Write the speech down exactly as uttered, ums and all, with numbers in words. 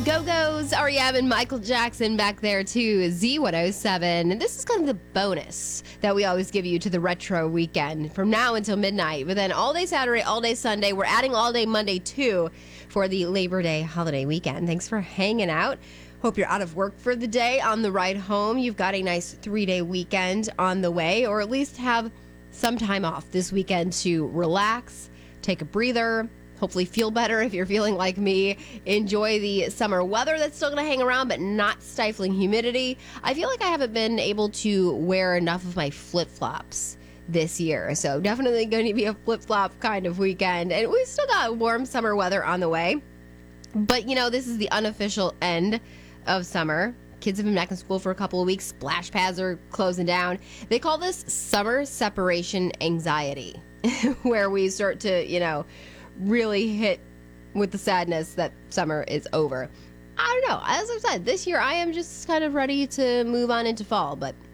Go-Go's, R E M, and Michael Jackson back there too. Z one oh seven. And this is kind of the bonus that we always give you to the retro weekend from now until midnight. But then all day Saturday, all day Sunday. We're adding all day Monday too for the Labor Day holiday weekend. Thanks for hanging out. Hope you're out of work for the day. On the ride home, you've got a nice three-day weekend on the way, or at least have some time off this weekend to relax, take a breather, hopefully feel better if you're feeling like me. Enjoy the summer weather that's still going to hang around, but not stifling humidity. I feel like I haven't been able to wear enough of my flip-flops this year, so definitely going to be a flip-flop kind of weekend. And we've still got warm summer weather on the way. But, you know, this is the unofficial end of summer. Kids have been back in school for a couple of weeks. Splash pads are closing down. They call this summer separation anxiety, where we start to, you know, really hit with the sadness that summer is over. I don't know. As I've said, this year I am just kind of ready to move on into fall, but